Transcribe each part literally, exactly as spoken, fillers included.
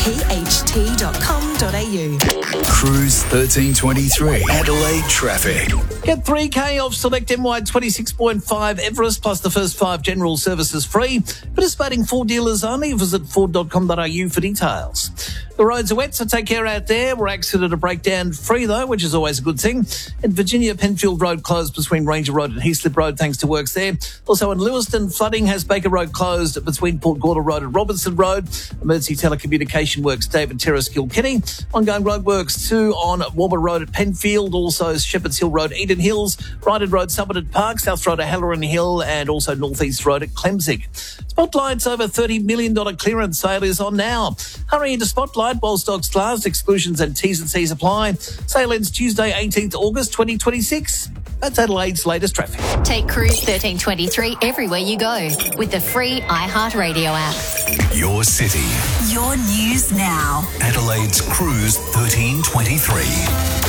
p h t dot com dot a u. Cruise thirteen twenty-three. Adelaide traffic. Get three K off select M Y twenty-six point five Everest plus the first five general services free. Participating Ford dealers only. Visit ford dot com dot a u for details. The roads are wet, so take care out there. We're accident to breakdown free though, which is always a good thing. In Virginia, Penfield Road closed between Ranger Road and Heaslip Road thanks to works there. Also in Lewiston, flooding has Baker Road closed between Port Gorda Road and Robinson Road. Emergency telecommunication works David Terrace, Kilkenny. Ongoing road works too on Wobber Road at Penfield, also Shepherds Hill Road, Eden Hills, Ryden Road, Somerton Park, South Road at Halloran Hill, and also North East Road at Clemzig. Spotlight's over thirty million dollars clearance sale is on now. Hurry into Spotlight while stocks last. Exclusions and T's and C's apply. Sale ends Tuesday, eighteenth August twenty twenty-six. That's Adelaide's latest traffic. Take Cruise thirteen twenty-three everywhere you go with the free iHeartRadio app. Your city. Your news now. Adelaide's Cruise thirteen twenty-three.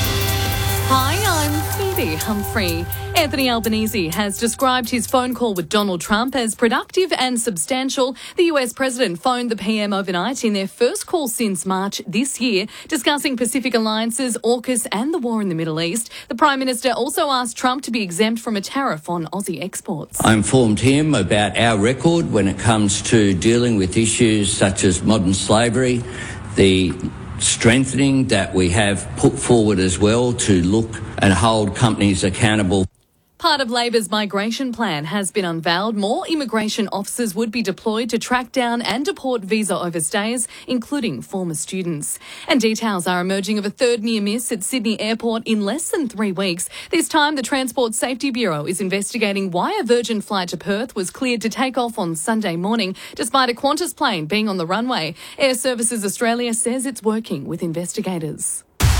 Hi, I'm Phoebe Humphrey. Anthony Albanese has described his phone call with Donald Trump as productive and substantial. The U S president phoned the P M overnight in their first call since March this year, discussing Pacific alliances, AUKUS and the war in the Middle East. The Prime Minister also asked Trump to be exempt from a tariff on Aussie exports. I informed him about our record when it comes to dealing with issues such as modern slavery, the strengthening that we have put forward as well to look and hold companies accountable. Part of Labor's migration plan has been unveiled. More immigration officers would be deployed to track down and deport visa overstayers, including former students. And details are emerging of a third near miss at Sydney Airport in less than three weeks. This time, the Transport Safety Bureau is investigating why a Virgin flight to Perth was cleared to take off on Sunday morning, despite a Qantas plane being on the runway. Air Services Australia says it's working with investigators.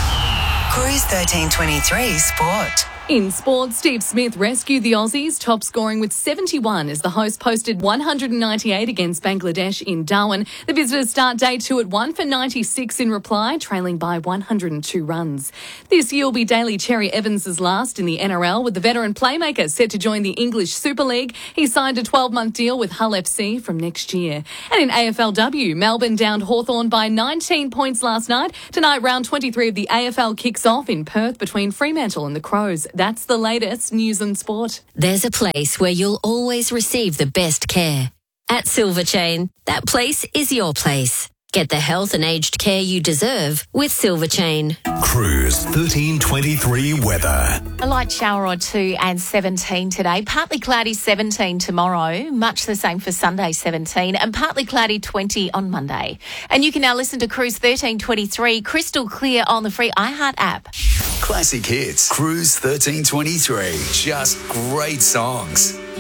Cruise thirteen twenty-three Sport. In sport, Steve Smith rescued the Aussies, top scoring with seventy-one as the host posted one hundred ninety-eight against Bangladesh in Darwin. The visitors start day two at one for ninety-six in reply, trailing by one hundred two runs. This year will be Daly Cherry Evans' last in the N R L, with the veteran playmaker set to join the English Super League. He signed a twelve-month deal with Hull F C from next year. And in A F L W, Melbourne downed Hawthorn by nineteen points last night. Tonight, round twenty-three of the A F L kicks off in Perth between Fremantle and the Crows. That's the latest news and sport. There's a place where you'll always receive the best care. At Silverchain, that place is your place. Get the health and aged care you deserve with Silverchain. Cruise thirteen twenty-three weather. A light shower or two and seventeen today. Partly cloudy seventeen tomorrow. Much the same for Sunday seventeen. And partly cloudy twenty on Monday. And you can now listen to Cruise thirteen twenty-three crystal clear on the free iHeart app. Classic hits. Cruise thirteen twenty-three. Just great songs.